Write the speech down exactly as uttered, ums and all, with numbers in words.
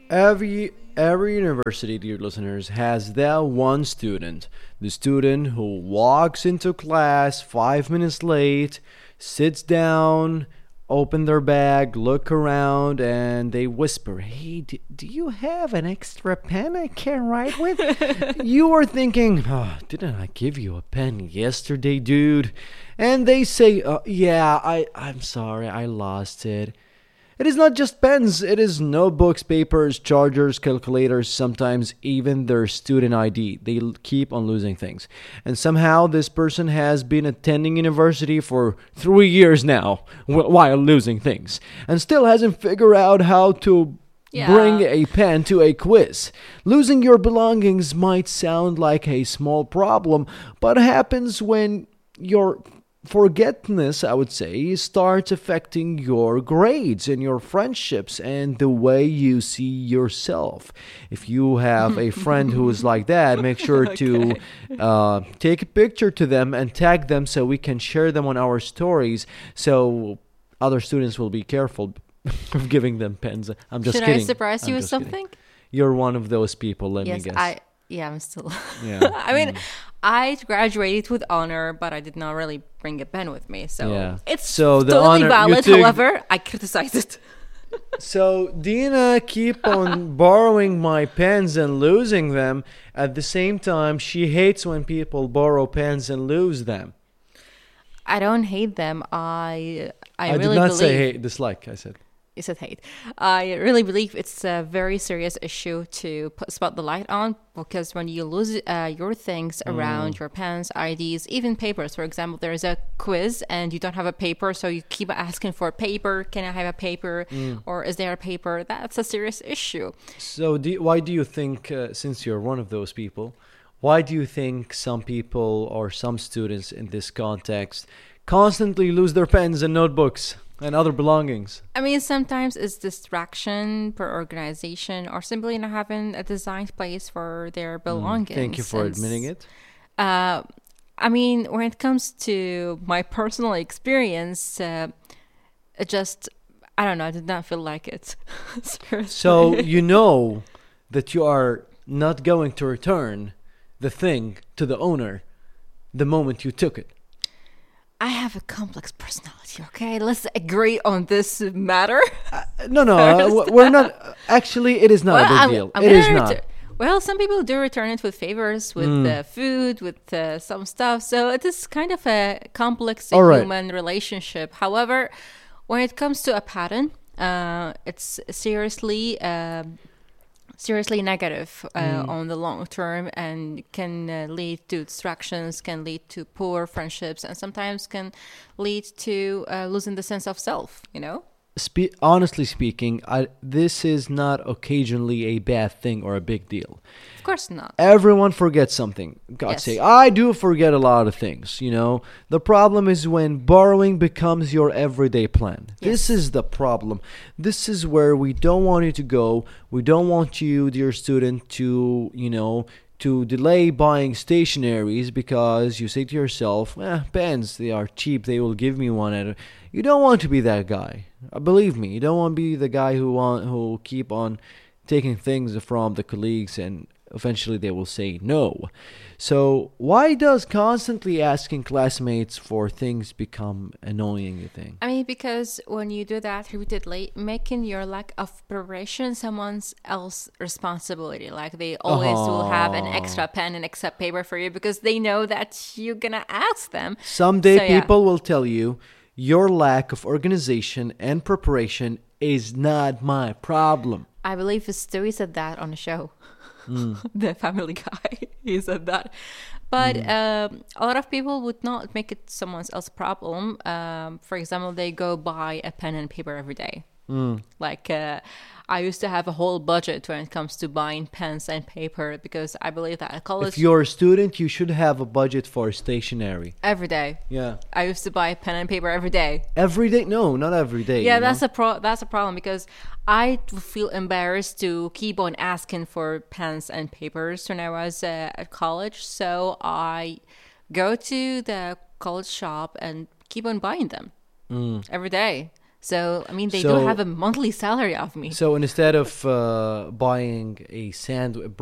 Every every university, dear listeners, has that one student. The student who walks into class five minutes late, sits down, open their bag, look around, and they whisper, "Hey, d- do you have an extra pen I can write with?" You are thinking, oh, "Didn't I give you a pen yesterday, dude?" And they say, uh, "Yeah, I I'm sorry, I lost it." It is not just pens, it is notebooks, papers, chargers, calculators, sometimes even their student I D. They l- keep on losing things. And somehow this person has been attending university for three years now wh- while losing things and still hasn't figured out how to bring Yeah. a pen to a quiz. Losing your belongings might sound like a small problem, but happens when your forgetfulness, I would say, starts affecting your grades and your friendships and the way you see yourself. If you have a friend who is like that, make sure to Okay. uh, take a picture to them and tag them so we can share them on our stories so other students will be careful of giving them pens. I'm just Should I kidding. surprise I'm you with just kidding. something? You're one of those people, let me Yes, guess. I. Yeah, I'm still. Yeah. I mean, I graduated with honor, but I did not really bring a pen with me, so Yeah. it's So the totally honor- you valid. took- However, I criticize it. So Dina keep on borrowing my pens and losing them. At the same time, she hates when people borrow pens and lose them. I don't hate them. I I, I, really did not believe. say hate, dislike. I said You said hate. I really believe it's a very serious issue to put spot the light on, because when you lose uh, your things around, your pens, I Ds, even papers. For example, there's a quiz and you don't have a paper, so you keep asking for a paper. Can I have a paper? Or is there a paper? That's a serious issue. so. Do, why do you think, uh, since you're one of those people, why do you think some people or some students in this context constantly lose their pens and notebooks and other belongings? I mean, sometimes it's distraction per organization, or simply not having a designed place for their belongings. Thank you for And admitting it. Uh, I mean, when it comes to my personal experience, uh, it just, I don't know, I did not feel like it. Seriously. So you know that you are not going to return the thing to the owner the moment you took it. I have a complex personality, okay? Let's agree on this matter. No, no, uh, w- we're not. Actually, it is not a big I'm- deal. I'm It gonna is not. retur- Well, some people do return it with favors, with Mm. uh, food, with uh, some stuff. So it is kind of a complex All right. human relationship. However, when it comes to a pattern, uh, it's seriously, uh, seriously negative uh, Mm. on the long term, and can uh, lead to distractions, can lead to poor friendships, and sometimes can lead to uh, losing the sense of self. You know. Spe- honestly speaking, I, this is not occasionally a bad thing or a big deal. Of course not. Everyone forgets something. God Yes. say, I do forget a lot of things, you know. The problem is when borrowing becomes your everyday plan. This Yes. is the problem. This is where we don't want you to go. We don't want you, dear student, to, you know, to delay buying stationaries because you say to yourself, eh, pens, they are cheap, they will give me one. And you don't want to be that guy. Uh, Believe me, you don't want to be the guy who want who keep on taking things from the colleagues and eventually they will say no. So why does constantly asking classmates for things become annoying, you think? I mean, because when you do that repeatedly, making your lack of preparation someone else's responsibility. Like they always will have an extra pen and extra paper for you because they know that you're gonna ask them. Someday So, yeah. people will tell you your lack of organization and preparation is not my problem. I believe Stewie said that on the show. The Family Guy. He said that. But um, a lot of people would not make it someone else's problem. Um, for example, they go buy a pen and paper every day. Like uh, I used to have a whole budget when it comes to buying pens and paper because I believe that at college, If you're a student, you should have a budget for stationery. every day. Yeah. I used to buy pen and paper every day. Every day? No, not every day. Yeah, you that's know? a pro. That's a problem because I would feel embarrassed to keep on asking for pens and papers when I was uh, at college. So I go to the college shop and keep on buying them every day. So, I mean, they So- do have a monthly salary of me. So instead of uh, buying a sandwich,